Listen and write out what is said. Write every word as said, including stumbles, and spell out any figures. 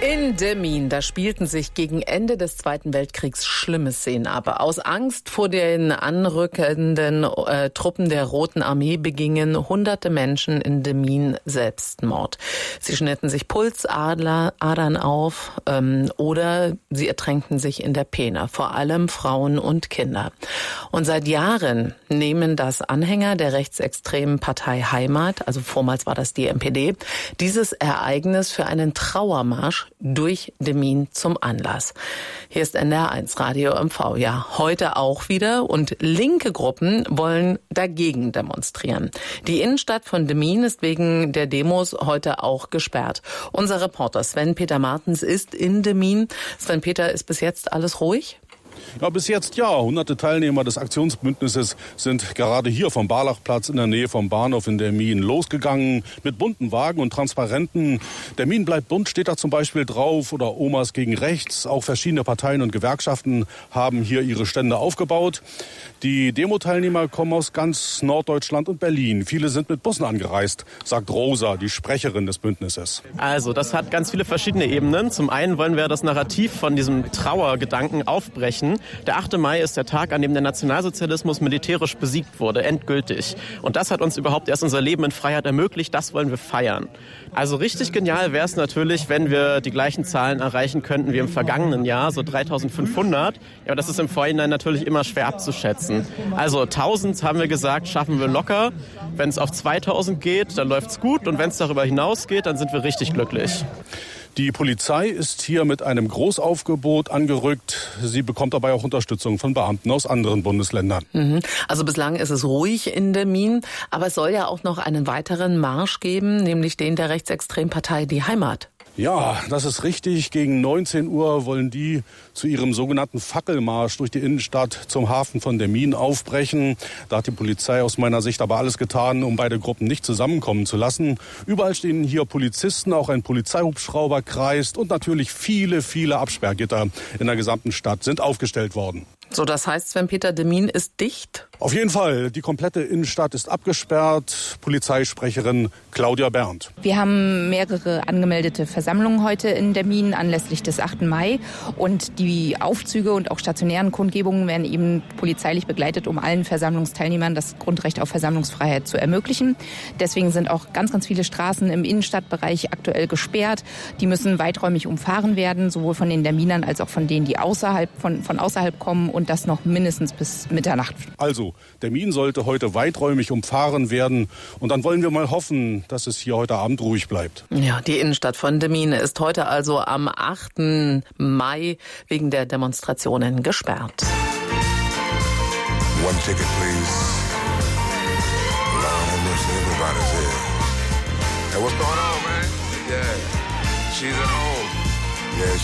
In Demmin, da spielten sich gegen Ende des Zweiten Weltkriegs schlimme Szenen ab. Aus Angst vor den anrückenden äh, Truppen der Roten Armee begingen hunderte Menschen in Demmin Selbstmord. Sie schnitten sich Pulsadern auf ähm, oder sie ertränkten sich in der Peene, vor allem Frauen und Kinder. Und seit Jahren nehmen das Anhänger der rechtsextremen Partei Heimat, also vormals war das die M P D, dieses Ereignis für einen Trauermarsch durch Demmin zum Anlass. Hier ist N D R eins Radio M V. Ja, heute auch wieder. Und linke Gruppen wollen dagegen demonstrieren. Die Innenstadt von Demmin ist wegen der Demos heute auch gesperrt. Unser Reporter Sven-Peter Martens ist in Demmin. Sven-Peter, ist bis jetzt alles ruhig? Ja, bis jetzt ja. Hunderte Teilnehmer des Aktionsbündnisses sind gerade hier vom Barlachplatz in der Nähe vom Bahnhof in Demmin losgegangen mit bunten Wagen und Transparenten. Demmin bleibt bunt steht da zum Beispiel drauf oder Omas gegen Rechts. Auch verschiedene Parteien und Gewerkschaften haben hier ihre Stände aufgebaut. Die Demo-Teilnehmer kommen aus ganz Norddeutschland und Berlin. Viele sind mit Bussen angereist, sagt Rosa, die Sprecherin des Bündnisses. Also, das hat ganz viele verschiedene Ebenen. Zum einen wollen wir das Narrativ von diesem Trauergedanken aufbrechen. Der achte Mai ist der Tag, an dem der Nationalsozialismus militärisch besiegt wurde, endgültig. Und das hat uns überhaupt erst unser Leben in Freiheit ermöglicht. Das wollen wir feiern. Also richtig genial wäre es natürlich, wenn wir die gleichen Zahlen erreichen könnten wie im vergangenen Jahr, so dreitausendfünfhundert. Ja, aber das ist im Vorhinein natürlich immer schwer abzuschätzen. Also tausend haben wir gesagt, schaffen wir locker. Wenn es auf zweitausend geht, dann läuft's gut. Und wenn es darüber hinausgeht, dann sind wir richtig glücklich. Die Polizei ist hier mit einem Großaufgebot angerückt. Sie bekommt dabei auch Unterstützung von Beamten aus anderen Bundesländern. Mhm. Also bislang ist es ruhig in Demmin, aber es soll ja auch noch einen weiteren Marsch geben, nämlich den der rechtsextremen Partei Die Heimat. Ja, das ist richtig. Gegen neunzehn Uhr wollen die zu ihrem sogenannten Fackelmarsch durch die Innenstadt zum Hafen von Demmin aufbrechen. Da hat die Polizei aus meiner Sicht aber alles getan, um beide Gruppen nicht zusammenkommen zu lassen. Überall stehen hier Polizisten, auch ein Polizeihubschrauber kreist und natürlich viele, viele Absperrgitter in der gesamten Stadt sind aufgestellt worden. So, das heißt, Sven-Peter, Demmin ist dicht? Auf jeden Fall. Die komplette Innenstadt ist abgesperrt. Polizeisprecherin Claudia Berndt. Wir haben mehrere angemeldete Versammlungen heute in Demmin anlässlich des achten Mai. Und die Aufzüge und auch stationären Kundgebungen werden eben polizeilich begleitet, um allen Versammlungsteilnehmern das Grundrecht auf Versammlungsfreiheit zu ermöglichen. Deswegen sind auch ganz, ganz viele Straßen im Innenstadtbereich aktuell gesperrt. Die müssen weiträumig umfahren werden, sowohl von den Demminern als auch von denen, die außerhalb von, von außerhalb kommen. Und das noch mindestens bis Mitternacht. Also, Demmin sollte heute weiträumig umfahren werden. Und dann wollen wir mal hoffen, dass es hier heute Abend ruhig bleibt. Ja, die Innenstadt von Demmin ist heute also am achten Mai wegen der Demonstrationen gesperrt. One ticket, please. Lord have mercy, everybody's here. Hey, what's going on, man? Yeah, she's at home. Yeah,